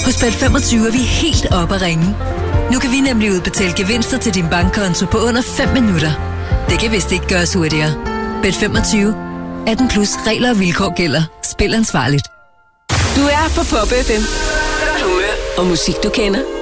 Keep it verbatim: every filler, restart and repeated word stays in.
Hos Bet femogtyve er vi helt oppe at ringe. Nu kan vi nemlig udbetale gevinster til din bankkonto på under fem minutter. Det kan vist ikke gøres hurtigere. Bet femogtyve. atten plus regler og vilkår gælder. Spil ansvarligt. Du er på Pop F M. Godt humør og musik, du kender.